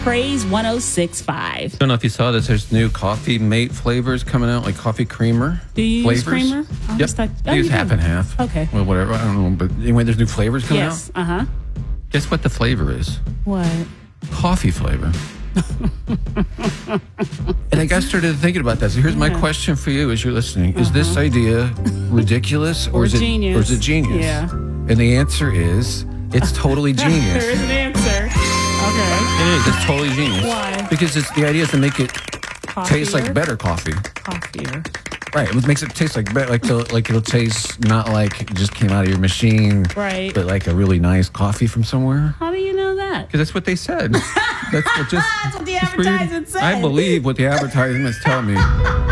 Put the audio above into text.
Praise 106.5. I don't know if you saw this. There's new Coffee Mate flavors coming out, like coffee creamer. Do you use flavors. creamer? I Yep. thought- I use you half do. and half. Okay. Well, whatever. I don't know. But anyway, there's new flavors coming Yes. out. Guess what the flavor is? What? Coffee flavor. And I got started thinking about that. So here's my question for you as you're listening. Is this idea ridiculous Or is it genius. Or is it genius? Yeah. And the answer is it's totally genius. There is an answer. Okay. It is. It's totally genius. Why? Because the idea is to make it taste like Coffier? better coffee. Coffier. Right. It makes it taste like better. Like it'll taste not like it just came out of your machine. Right. But like a really nice coffee from somewhere. How do you know that? Because that's what they said. That's what That's what the that's what you- advertisement said. I believe what the advertisements tell me.